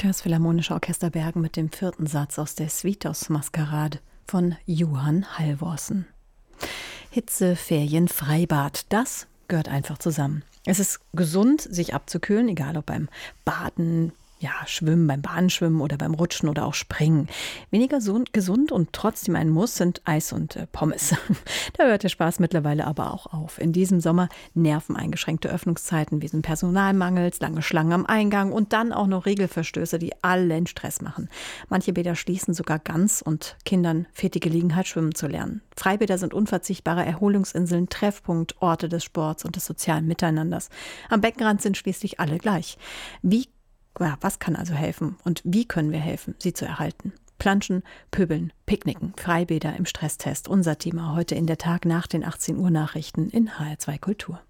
Das Philharmonische Orchester Bergen mit dem 4. Satz aus der Suite aus Maskerade von Johann Halvorsen. Hitze, Ferien, Freibad, das gehört einfach zusammen. Es ist gesund, sich abzukühlen, egal ob beim Baden, Schwimmen, beim Bahnschwimmen oder beim Rutschen oder auch Springen. Weniger gesund und trotzdem ein Muss sind Eis und Pommes. Da hört der Spaß mittlerweile aber auch auf. In diesem Sommer nerveneingeschränkte Öffnungszeiten wegen Personalmangels, lange Schlangen am Eingang und dann auch noch Regelverstöße, die allen Stress machen. Manche Bäder schließen sogar ganz und Kindern fehlt die Gelegenheit, schwimmen zu lernen. Freibäder sind unverzichtbare Erholungsinseln, Treffpunkt, Orte des Sports und des sozialen Miteinanders. Am Beckenrand sind schließlich alle gleich. Was kann also helfen und wie können wir helfen, sie zu erhalten? Planschen, Pöbeln, Picknicken, Freibäder im Stresstest. Unser Thema heute in der Tag nach den 18 Uhr Nachrichten in HR2 Kultur.